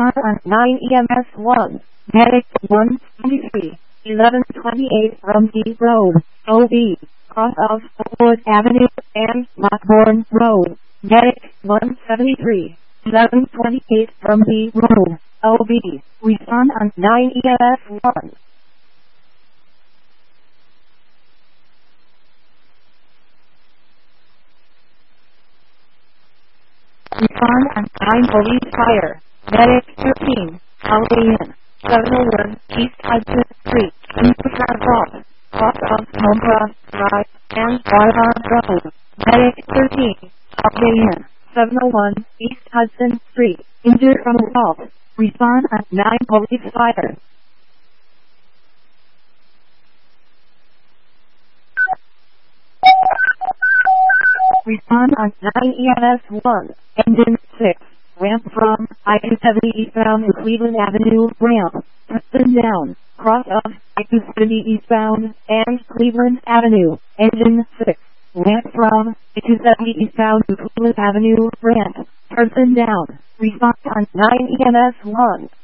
Respond on 9 EMS 1. Medic 123. 1128 from D Road, OB, cross of Oakwood Avenue and Lockbourne Road. Medic 173. 1128 from D Road, OB. Respond on 9 EMS 1. Respond on 9 Police Fire. Medic 13. Holiday Inn, 701 East Hudson Street, Supercar Golf, cross of Mombra Drive and Waterfront Road. Medic 13. Holiday Inn, 701 East Hudson Street, injured from assault. Respond on 9 Police Fire. Respond on 9 EMS 1. Engine 6. Ramp from I-270 eastbound to Cleveland Avenue. Ramp. Preston down. Cross of I-270 eastbound and Cleveland Avenue. Engine 6. Ramp from I-270 eastbound to Cleveland Avenue. Ramp. Preston down. Respond on 9 EMS 1.